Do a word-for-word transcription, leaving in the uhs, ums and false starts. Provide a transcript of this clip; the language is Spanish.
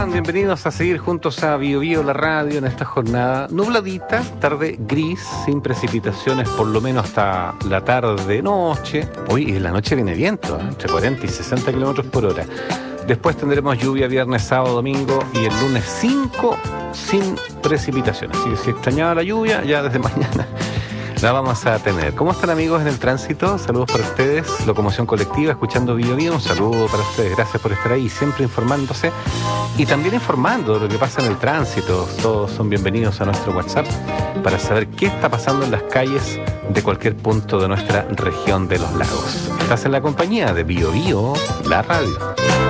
están? Bienvenidos a seguir juntos a Bio Bio, la radio, en esta jornada nubladita, tarde gris, sin precipitaciones por lo menos hasta la tarde-noche. Hoy en la noche viene viento, ¿eh? Entre cuarenta y sesenta kilómetros por hora. Después tendremos lluvia viernes, sábado, domingo y el lunes cinco sin precipitaciones. Así que si extrañaba la lluvia, ya desde mañana la vamos a tener. ¿Cómo están, amigos, en el tránsito? Saludos para ustedes. Locomoción colectiva, escuchando Bio Bio. Un saludo para ustedes. Gracias por estar ahí, siempre informándose y también informando de lo que pasa en el tránsito. Todos son bienvenidos a nuestro WhatsApp para saber qué está pasando en las calles de cualquier punto de nuestra región de los lagos. Estás en la compañía de Bio Bio, la radio.